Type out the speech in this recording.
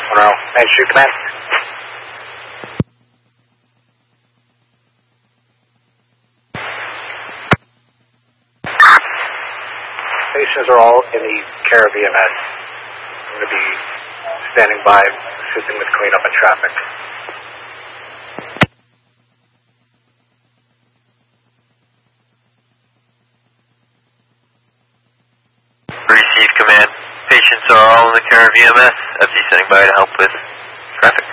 Monroe, Main Street Command. Patients are all in the care of EMS. I'm going to be standing by, assisting with cleanup and traffic. Receive command. Patients are all in the care of EMS. FD standing by to help with